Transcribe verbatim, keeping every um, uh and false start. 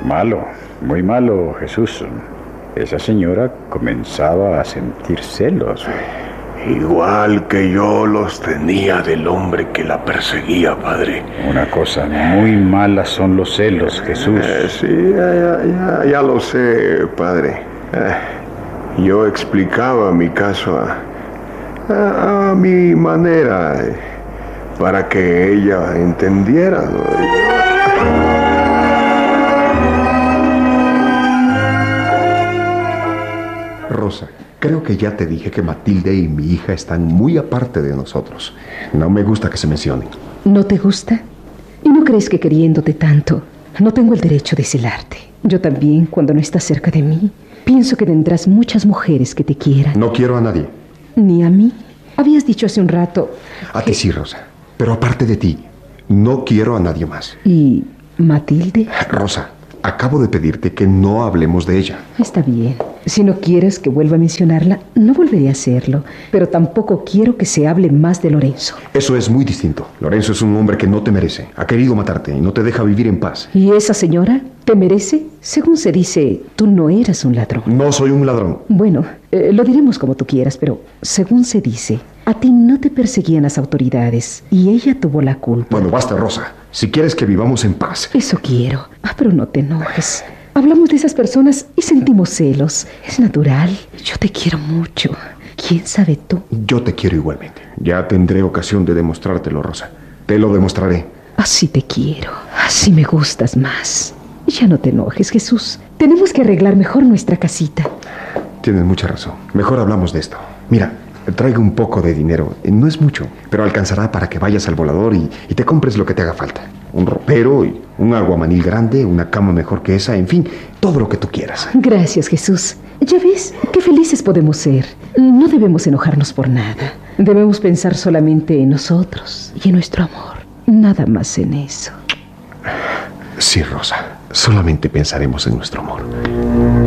Malo, muy malo, Jesús. Esa señora comenzaba a sentir celos. Igual que yo los tenía del hombre que la perseguía, padre. Una cosa muy mala son los celos, Jesús. Eh, sí, ya, ya, ya lo sé, padre. Eh, yo explicaba mi caso a, a, a mi manera, eh, para que ella entendiera, ¿no? Rosa, creo que ya te dije que Matilde y mi hija están muy aparte de nosotros. No me gusta que se mencionen. ¿No te gusta? ¿Y no crees que queriéndote tanto, no tengo el derecho de celarte? Yo también, cuando no estás cerca de mí, pienso que tendrás muchas mujeres que te quieran. No quiero a nadie. ¿Ni a mí? Habías dicho hace un rato... A que... ti sí, Rosa. Pero aparte de ti, no quiero a nadie más. ¿Y Matilde? Rosa, acabo de pedirte que no hablemos de ella. Está bien. Si no quieres que vuelva a mencionarla, no volveré a hacerlo. Pero tampoco quiero que se hable más de Lorenzo. Eso es muy distinto. Lorenzo es un hombre que no te merece. Ha querido matarte y no te deja vivir en paz. ¿Y esa señora te merece? Según se dice, tú no eras un ladrón. No soy un ladrón. Bueno, eh, lo diremos como tú quieras, pero según se dice, a ti no te perseguían las autoridades y ella tuvo la culpa. Bueno, basta, Rosa. Si quieres que vivamos en paz. Eso quiero. Ah, pero no te enojes. Hablamos de esas personas y sentimos celos. Es natural. Yo te quiero mucho. ¿Quién sabe tú? Yo te quiero igualmente. Ya tendré ocasión de demostrártelo, Rosa. Te lo demostraré. Así te quiero. Así me gustas más. Ya no te enojes, Jesús. Tenemos que arreglar mejor nuestra casita. Tienes mucha razón. Mejor hablamos de esto. Mira, traigo un poco de dinero. No es mucho, pero alcanzará para que vayas al volador y, y te compres lo que te haga falta. Un ropero, y un aguamanil grande, una cama mejor que esa, en fin, todo lo que tú quieras. Gracias, Jesús. Ya ves, qué felices podemos ser. No debemos enojarnos por nada. Debemos pensar solamente en nosotros y en nuestro amor. Nada más en eso. Sí, Rosa. Solamente pensaremos en nuestro amor.